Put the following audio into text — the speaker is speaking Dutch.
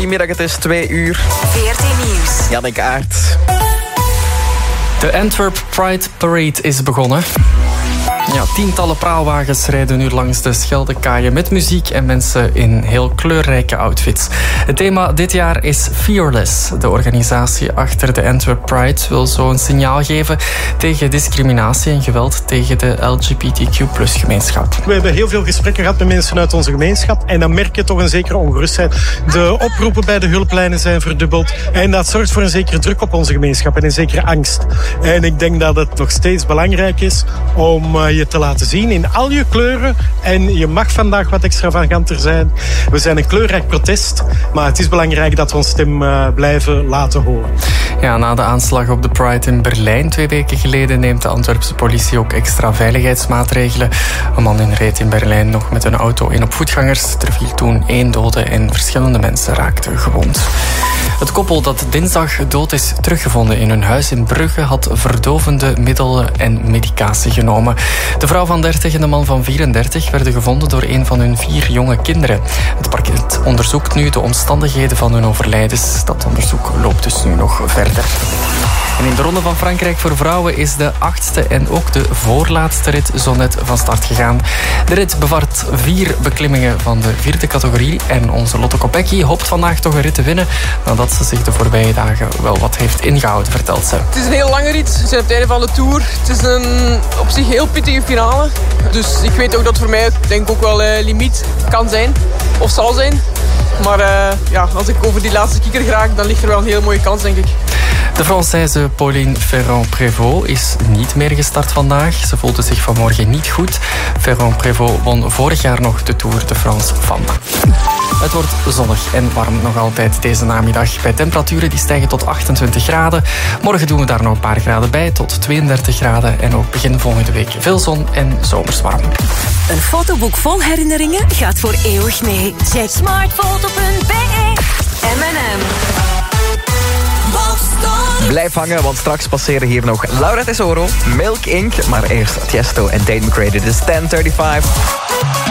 Goedemiddag, het is 2 uur. VRT Nieuws. Jannik Aert. De Antwerp Pride Parade is begonnen. Ja, tientallen praalwagens rijden nu langs de Scheldekaaien met muziek en mensen in heel kleurrijke outfits. Het thema dit jaar is Fearless. De organisatie achter de Antwerp Pride wil zo een signaal geven tegen discriminatie en geweld tegen de LGBTQ+-gemeenschap. We hebben heel veel gesprekken gehad met mensen uit onze gemeenschap en dan merk je toch een zekere ongerustheid. De oproepen bij de hulplijnen zijn verdubbeld en dat zorgt voor een zekere druk op onze gemeenschap en een zekere angst. En ik denk dat het nog steeds belangrijk is om je te laten zien in al je kleuren. En je mag vandaag wat extravaganter zijn. We zijn een kleurrijk protest, maar het is belangrijk dat we ons stem blijven laten horen. Ja, na de aanslag op de Pride in Berlijn 2 weken geleden neemt de Antwerpse politie ook extra veiligheidsmaatregelen. Een man reed in Berlijn nog met een auto in op voetgangers. Er viel toen 1 dode en verschillende mensen raakten gewond. Het koppel dat dinsdag dood is teruggevonden in hun huis in Brugge had verdovende middelen en medicatie genomen. De vrouw van 30 en de man van 34 werden gevonden door een van hun 4 jonge kinderen. Het parket onderzoekt nu de omstandigheden van hun overlijdens. Dat onderzoek loopt dus nu nog verder. En in de Ronde van Frankrijk voor vrouwen is de 8e en ook de voorlaatste rit zo net van start gegaan. De rit bevat 4 beklimmingen van de 4e categorie en onze Lotte Kopecky hoopt vandaag toch een rit te winnen nadat ze zich de voorbije dagen wel wat heeft ingehouden, vertelt ze. Het is een heel lange rit, we zijn op het einde van de Tour. Het is een op zich heel pittige finale. Dus ik weet ook dat voor mij denk ik ook wel limiet kan zijn of zal zijn. Maar als ik over die laatste kikker raak, dan ligt er wel een heel mooie kans, denk ik. De Française Pauline Ferrand-Prévot is niet meer gestart vandaag. Ze voelde zich vanmorgen niet goed. Ferrand-Prévot won vorig jaar nog de Tour de France Femme. Het wordt zonnig en warm nog altijd deze namiddag. Bij temperaturen die stijgen tot 28 graden. Morgen doen we daar nog een paar graden bij, tot 32 graden. En ook begin volgende week veel zon en zomers warm. Een fotoboek vol herinneringen gaat voor eeuwig mee. Check smartfoto.be. M&M. Blijf hangen, want straks passeren hier nog Laura Tesoro, Milk Inc. Maar eerst Tiesto en Date McRae. Dit is 10:35.